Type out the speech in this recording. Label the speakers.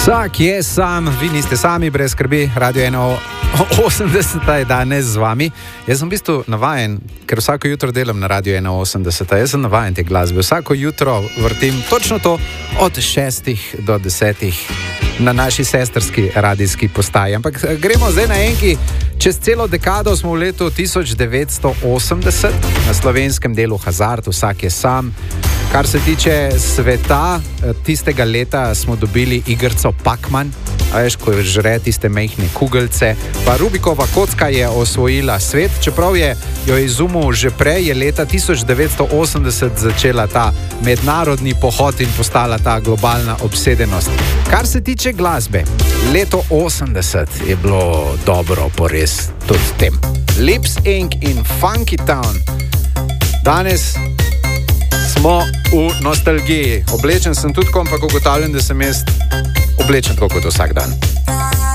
Speaker 1: Vsak je sam, vi niste sami, brez skrbi. Radio 180 je danes z vami. Jaz sem v bistvu navajen, ker vsako jutro delam na Radio 180. Jaz sem navajen te glasbe. Vsako jutro vrtim točno to od 6 do 10 na naši sestrski radijski postaji. Ampak gremo zdaj na enki. Čez celo dekado smo v letu 1980 na slovenskem delu Hazard, vsak je sam. Kar se tiče sveta, tistega leta smo dobili igrico Pac-Man, a veš, ko žre tiste mehne kugelce. Pa Rubikova kocka je osvojila svet, čeprav je jo izumil že prej, je leta 1980 začela ta mednarodni pohod in postala ta globalna obsedenost. Kar se tiče glasbe, leto 80 je bilo dobro pores tudi tem. Lips Inc. in Funky Town. Danes smo v nostalgiji. Oblečen sem tudi, ampak ugotavljam, da sem jaz oblečen tako kot vsak dan.